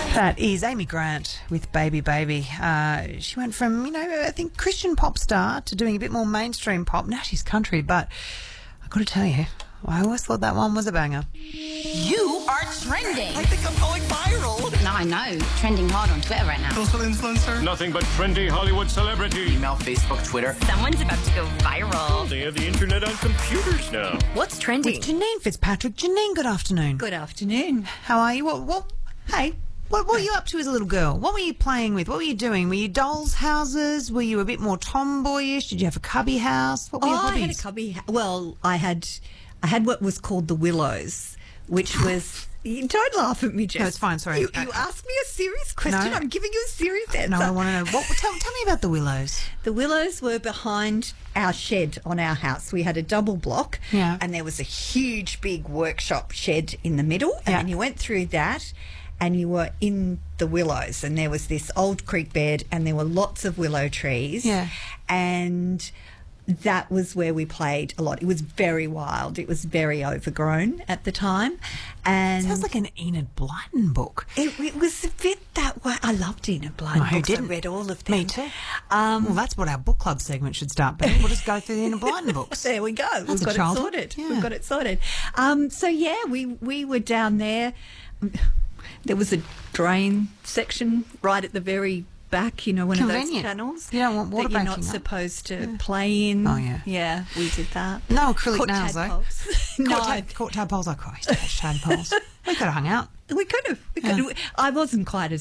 That is Amy Grant with Baby Baby. She went from, I think Christian pop star to doing a bit more mainstream pop. Now she's country, but I've got to tell you, I always thought that one was a banger. You are trending. I think I'm going viral. No, I know. Trending hard on Twitter right now. Social influencer. Nothing but trendy Hollywood celebrity. Email, Facebook, Twitter. Someone's about to go viral. They have the internet on computers now. What's trending? With Janine Fitzpatrick. Janine, good afternoon. Good afternoon. How are you? What were you up to as a little girl? What were you playing with? What were you doing? Were you dolls' houses? Were you a bit more tomboyish? Did you have a cubby house? What were your I had a hobbies? cubby. Well, I had what was called the Willows, which was. You don't laugh at me, Jess. No, it's fine, sorry. You asked me a serious question. No. I'm giving you a serious answer. No, I want to know. Tell me about the Willows. The Willows were behind our shed on our house. We had a double block, Yeah. and there was a huge, big workshop shed in the middle. And Yeah. then you went through that, and you were in the Willows. And there was this old creek bed, and there were lots of willow trees. Yeah. And that was where we played a lot. It was very wild. It was very overgrown at the time. And Sounds like an Enid Blyton book. it was a bit that way. I loved Enid Blyton Well, who books. didn't? I read all of them. Me too. Well, that's what our book club segment should start being. We'll just go through the Enid Blyton books. There we go. That's We've a got it childhood. sorted. Yeah. We've got it sorted. So yeah, we were down there. There was a drain section right at the very back. One of those Convenient. channels You don't want water that you're backing not up. supposed to play in. Oh, yeah. Yeah, we did that. No acrylic Caught nails, though. tadpoles. No, Caught tadpoles. I used to catch tadpoles. We could have hung out. we could have. I wasn't quite as